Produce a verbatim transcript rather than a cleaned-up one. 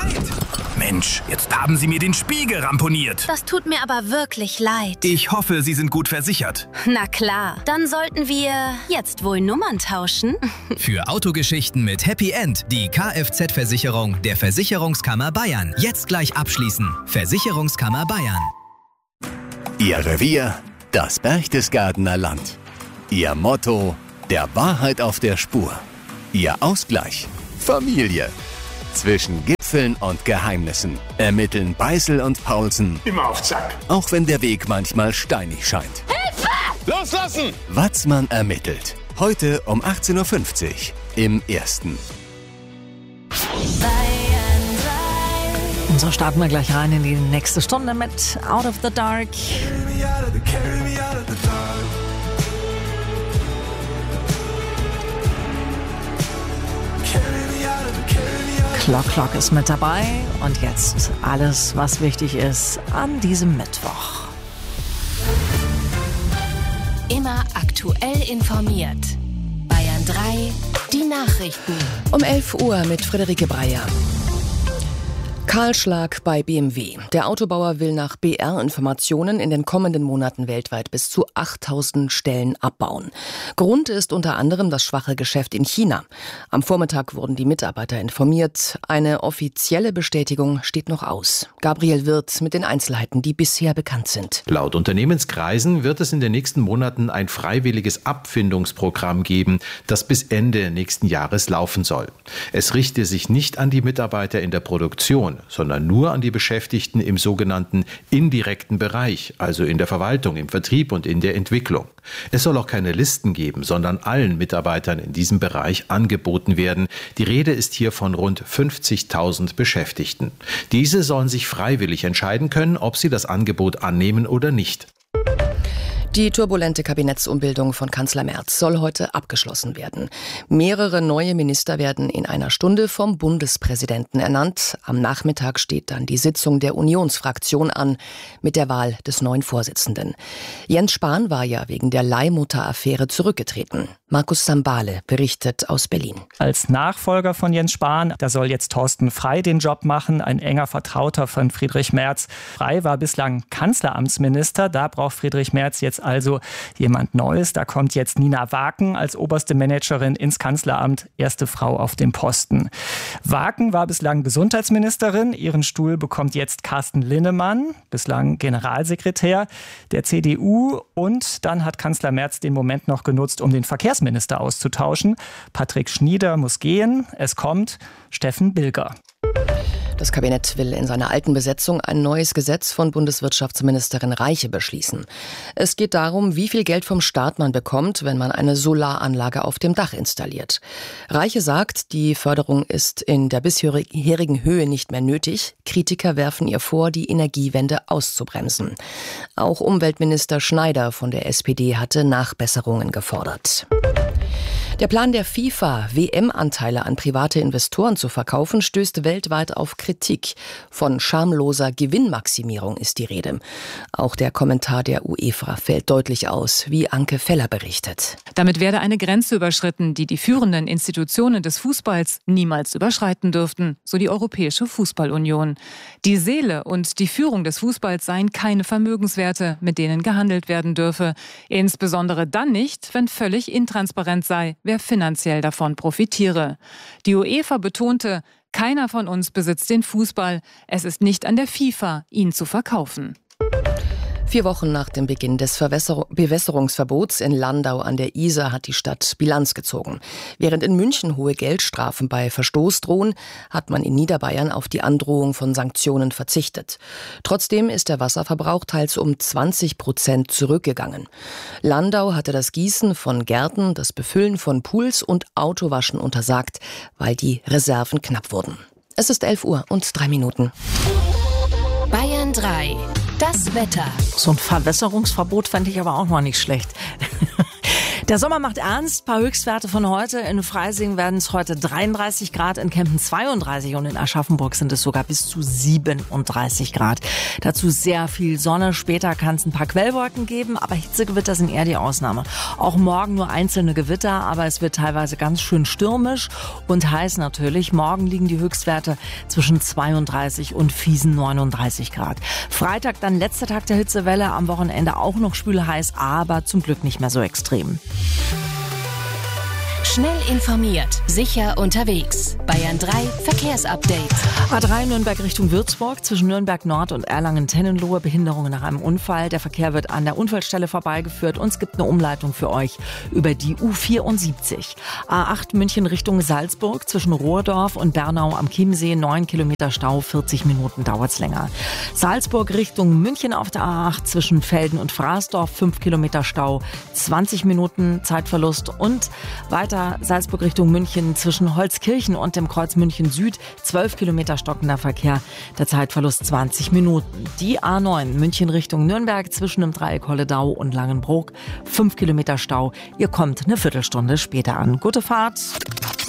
Zeit! Mensch, jetzt haben Sie mir den Spiegel ramponiert. Das tut mir aber wirklich leid. Ich hoffe, Sie sind gut versichert. Na klar, dann sollten wir jetzt wohl Nummern tauschen. Für Autogeschichten mit Happy End die Kfz-Versicherung der Versicherungskammer Bayern. Jetzt gleich abschließen. Versicherungskammer Bayern. Ihr Revier, das Berchtesgadener Land. Ihr Motto, der Wahrheit auf der Spur. Ihr Ausgleich, Familie. Zwischen Gipfeln und Geheimnissen ermitteln Beißel und Paulsen immer auf Zack. Auch wenn der Weg manchmal steinig scheint. Hilfe! Loslassen! Watzmann ermittelt. Heute um achtzehn Uhr fünfzig im Ersten. Und so starten wir gleich rein in die nächste Stunde mit Out of the Dark. Clock Clock ist mit dabei und jetzt alles, was wichtig ist an diesem Mittwoch. Immer aktuell informiert. Bayern drei, die Nachrichten. Um elf Uhr mit Friederike Breyer. Kahlschlag bei B M W. Der Autobauer will nach B R-Informationen in den kommenden Monaten weltweit bis zu achttausend Stellen abbauen. Grund ist unter anderem das schwache Geschäft in China. Am Vormittag wurden die Mitarbeiter informiert. Eine offizielle Bestätigung steht noch aus. Gabriel Wirth mit den Einzelheiten, die bisher bekannt sind. Laut Unternehmenskreisen wird es in den nächsten Monaten ein freiwilliges Abfindungsprogramm geben, das bis Ende nächsten Jahres laufen soll. Es richte sich nicht an die Mitarbeiter in der Produktion, sondern nur an die Beschäftigten im sogenannten indirekten Bereich, also in der Verwaltung, im Vertrieb und in der Entwicklung. Es soll auch keine Listen geben, sondern allen Mitarbeitern in diesem Bereich angeboten werden. Die Rede ist hier von rund fünfzigtausend Beschäftigten. Diese sollen sich freiwillig entscheiden können, ob sie das Angebot annehmen oder nicht. Die turbulente Kabinettsumbildung von Kanzler Merz soll heute abgeschlossen werden. Mehrere neue Minister werden in einer Stunde vom Bundespräsidenten ernannt. Am Nachmittag steht dann die Sitzung der Unionsfraktion an mit der Wahl des neuen Vorsitzenden. Jens Spahn war ja wegen der Leihmutter-Affäre zurückgetreten. Markus Sambale berichtet aus Berlin. Als Nachfolger von Jens Spahn, da soll jetzt Thorsten Frey den Job machen, ein enger Vertrauter von Friedrich Merz. Frey war bislang Kanzleramtsminister, da braucht Friedrich Merz jetzt also jemand Neues. Da kommt jetzt Nina Waken als oberste Managerin ins Kanzleramt, erste Frau auf dem Posten. Waken war bislang Gesundheitsministerin, ihren Stuhl bekommt jetzt Carsten Linnemann, bislang Generalsekretär der C D U, und dann hat Kanzler Merz den Moment noch genutzt, um den Verkehrsminister auszutauschen. Patrick Schnieder muss gehen, es kommt Steffen Bilger. Das Kabinett will in seiner alten Besetzung ein neues Gesetz von Bundeswirtschaftsministerin Reiche beschließen. Es geht darum, wie viel Geld vom Staat man bekommt, wenn man eine Solaranlage auf dem Dach installiert. Reiche sagt, die Förderung ist in der bisherigen Höhe nicht mehr nötig. Kritiker werfen ihr vor, die Energiewende auszubremsen. Auch Umweltminister Schneider von der S P D hatte Nachbesserungen gefordert. Der Plan der FIFA, W M-Anteile an private Investoren zu verkaufen, stößt weltweit auf Kritik. Von schamloser Gewinnmaximierung ist die Rede. Auch der Kommentar der UEFA fällt deutlich aus, wie Anke Feller berichtet. Damit werde eine Grenze überschritten, die die führenden Institutionen des Fußballs niemals überschreiten dürften, so die Europäische Fußballunion. Die Seele und die Führung des Fußballs seien keine Vermögenswerte, mit denen gehandelt werden dürfe. Insbesondere dann nicht, wenn völlig intransparent sei, wer finanziell davon profitiere. Die UEFA betonte, keiner von uns besitzt den Fußball. Es ist nicht an der FIFA, ihn zu verkaufen. Vier Wochen nach dem Beginn des Verwässer- Bewässerungsverbots in Landau an der Isar hat die Stadt Bilanz gezogen. Während in München hohe Geldstrafen bei Verstoß drohen, hat man in Niederbayern auf die Androhung von Sanktionen verzichtet. Trotzdem ist der Wasserverbrauch teils um zwanzig Prozent zurückgegangen. Landau hatte das Gießen von Gärten, das Befüllen von Pools und Autowaschen untersagt, weil die Reserven knapp wurden. Es ist elf Uhr und drei Minuten. Bayern drei. Das Wetter. So ein Verwässerungsverbot fände ich aber auch mal nicht schlecht. Der Sommer macht ernst. Ein paar Höchstwerte von heute. In Freising werden es heute dreiunddreißig Grad, in Kempen zweiunddreißig und in Aschaffenburg sind es sogar bis zu siebenunddreißig Grad. Dazu sehr viel Sonne. Später kann es ein paar Quellwolken geben, aber Hitzegewitter sind eher die Ausnahme. Auch morgen nur einzelne Gewitter, aber es wird teilweise ganz schön stürmisch und heiß natürlich. Morgen liegen die Höchstwerte zwischen zweiunddreißig und fiesen neununddreißig Grad. Freitag dann letzter Tag der Hitzewelle, am Wochenende auch noch schwül-heiß, aber zum Glück nicht mehr so extrem. Schnell informiert, sicher unterwegs. Bayern drei Verkehrsupdate. A drei Nürnberg Richtung Würzburg, zwischen Nürnberg Nord und Erlangen-Tennenlohe, Behinderungen nach einem Unfall. Der Verkehr wird an der Unfallstelle vorbeigeführt und es gibt eine Umleitung für euch über die U vierundsiebzig. A acht München Richtung Salzburg, zwischen Rohrdorf und Bernau am Chiemsee, neun Kilometer Stau, vierzig Minuten dauert's länger. Salzburg Richtung München auf der A acht, zwischen Velden und Fraßdorf, fünf Kilometer Stau, zwanzig Minuten Zeitverlust und weiter Salzburg Richtung München zwischen Holzkirchen und dem Kreuz München Süd, zwölf Kilometer stockender Verkehr, der Zeitverlust zwanzig Minuten. Die A neun München Richtung Nürnberg zwischen dem Dreieck Holledau und Langenbrook, fünf Kilometer Stau. Ihr kommt eine Viertelstunde später an. Gute Fahrt!